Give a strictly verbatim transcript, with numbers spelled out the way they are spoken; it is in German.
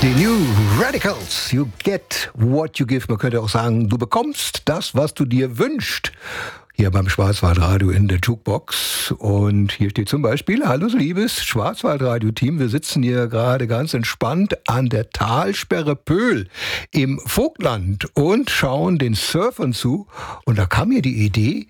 Die New Radicals. You get what you give. Man könnte auch sagen, du bekommst das, was du dir wünschst. Hier beim Schwarzwaldradio in der Jukebox. Und hier steht zum Beispiel: Hallo liebes Schwarzwaldradio-Team, wir sitzen hier gerade ganz entspannt an der Talsperre Pöhl im Vogtland und schauen den Surfern zu. Und da kam mir die Idee,